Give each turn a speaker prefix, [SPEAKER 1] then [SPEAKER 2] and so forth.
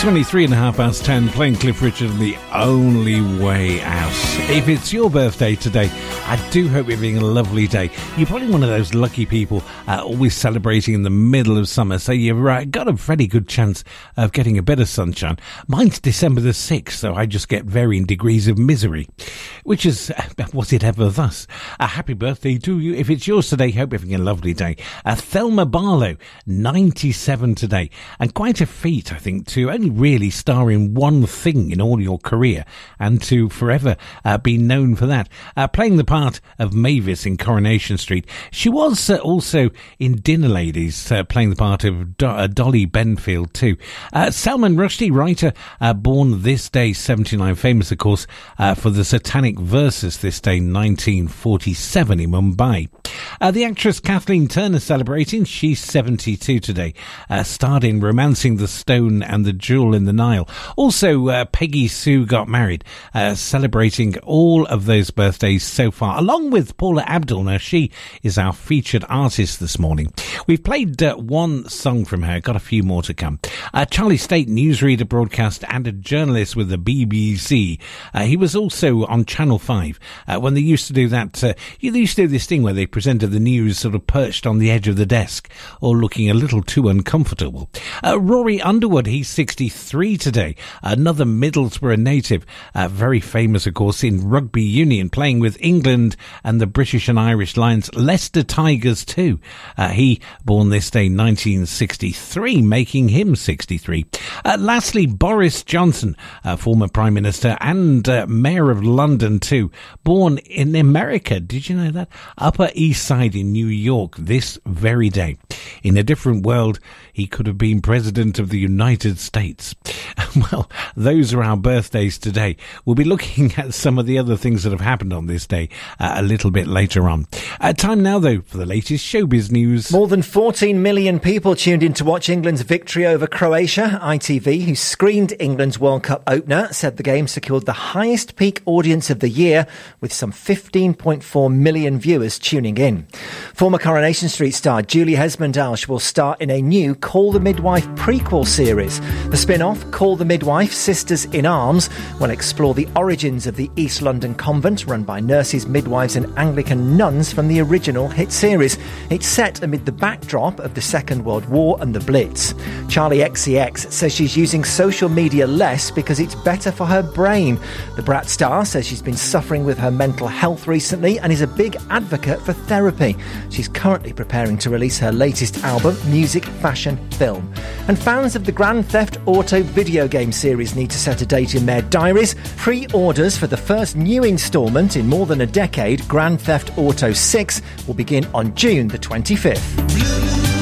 [SPEAKER 1] 23 and a half past 10, playing Cliff Richard and The Only Way Out. If it's your birthday today, I do hope you're having a lovely day. You're probably one of those lucky people always celebrating in the middle of summer, so you've got a very good chance of getting a bit of sunshine. Mine's December the 6th, so I just get varying degrees of misery, which is, was it ever thus? A happy birthday to you. If it's yours today, hope you're having a lovely day. Thelma Barlow, 97 today, and quite a feat, I think, to only really star in one thing in all your career and to forever be known for that. Playing the part of Mavis in Coronation Street. She was also in Dinner Ladies, playing the part of Dolly Benfield too. Salman Rushdie, writer, born this day, 79, famous of course for the Satanic Verses this day, 1947 in Mumbai. The actress Kathleen Turner celebrating, she's 72 today, starred in Romancing the Stone and the Jewel in the Nile. Also, Peggy Sue got married, celebrating all of those birthdays so far, along with Paula Abdul. Now, she is our featured artist this morning. We've played one song from her, got a few more to come. Charlie State, newsreader, broadcaster and a journalist with the BBC. He was also on Channel 5 when they used to do that. They used to do this thing where they presented the news sort of perched on the edge of the desk or looking a little too uncomfortable. Rory Underwood, he's 63 today, another Middlesbrough native, very famous of course in rugby union, playing with England and the British and Irish Lions, Leicester Tigers too. He born this day 1963, making him 63. Lastly, Boris Johnson, former Prime Minister and Mayor of London too, born in America. Did you know that? Upper East Side in New York this very day. In a different world, he could have been President of the United States. Well, those are our birthdays today. We'll be looking at some of the other things that have happened on this day a little bit later on. Time now, though, for the latest showbiz news.
[SPEAKER 2] More than 14 million people tuned in to watch England's victory over Croatia. ITV, who screened England's World Cup opener, said the game secured the highest peak audience of the year, with some 15.4 million viewers tuning in. Former Coronation Street star Julie Hesmondhalgh will star in a new Call the Midwife prequel series. The spin-off, Call the Midwife, Sisters in Arms, will explore the origins of the East London convent run by nurses, midwives and Anglican nuns from the original hit series. It's set amid the backdrop of the Second World War and the Blitz. Charlie XCX says she's using social media less because it's better for her brain. The Brat star says she's been suffering with her mental health recently and is a big advocate for therapy. She's currently preparing to release her latest album, music, fashion, film. And fans of the Grand Theft Auto video game series need to set a date in their diaries. Pre-orders for the first new instalment in more than a decade, Grand Theft Auto 6, will begin on June the 25th.